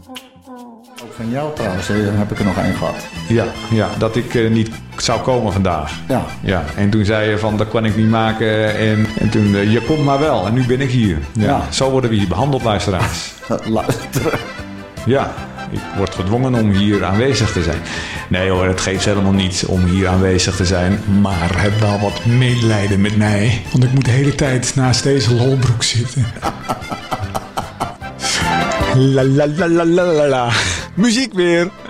Ook van jou trouwens, heb ik er nog één gehad. Ja, dat ik niet zou komen vandaag. Ja. En toen zei je van, dat kan ik niet maken. En toen, je komt maar wel. En nu ben ik hier. Ja. Zo worden we hier behandeld, luisteraars. Luisteren. Ja, ik word gedwongen om hier aanwezig te zijn. Nee hoor, het geeft helemaal niet om hier aanwezig te zijn. Maar heb wel wat medelijden met mij. Want ik moet de hele tijd naast deze lolbroek zitten. La la la la la la. Muziek weer.